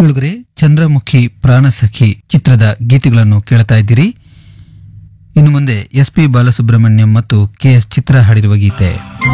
ಕೇಳುಗರೆ, ಚಂದ್ರಮುಖಿ ಪ್ರಾಣಸಖಿ ಚಿತ್ರದ ಗೀತೆಗಳನ್ನು ಕೇಳ್ತಾ ಇದ್ದೀರಿ. ಇನ್ನು ಮುಂದೆ ಎಸ್ ಪಿ ಬಾಲಸುಬ್ರಹ್ಮಣ್ಯಂ ಮತ್ತು ಕೆ ಎಸ್ ಚಿತ್ರ ಹಾಡಿರುವ ಗೀತೆ.